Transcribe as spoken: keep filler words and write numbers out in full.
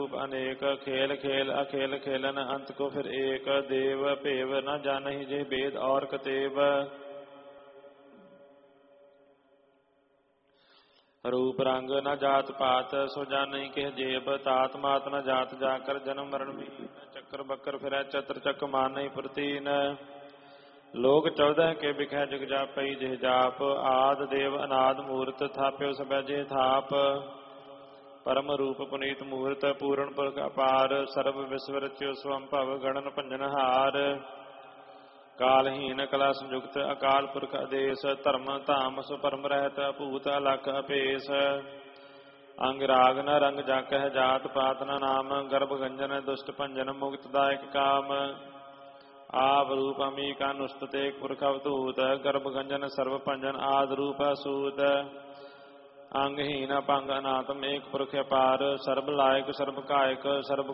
अनेक खेल खेल अखेल खेलन अंत को फिर एक देव भेव न जानहि जे भेद और कतेव रूप रंग न जात पात सो जानहि के जेब तात मात न जात जाकर जन्म मरण मीन चक्कर बक्कर फिर चत्र चक मानहि प्रतीन लोक चौदह के बिखै जग जापई जेह जाप आद देव अनाद मूर्त थाप्यो सब जे थाप परम रूप पुनीत मूर्त पूर्ण पुरख अपार सर्व विश्व रच्यो स्वम भव गणन भंजन हार कालहीन कला संयुक्त अकाल पुरख आदेश धर्म धाम सुपरम रहत अभूत अलख अपेस अंग राग न रंग जाकह जात पात न नाम गर्भ गंजन दुष्ट भंजन मुक्तदायक काम आप रूप अमीका नुष्टते पुरख अवधूत गर्भ गंजन सर्व भंजन आद रूप असूत अंगहीन भंग अनातम एक पुरख अपार सर्ब लायक सर्ब कायक सर्ब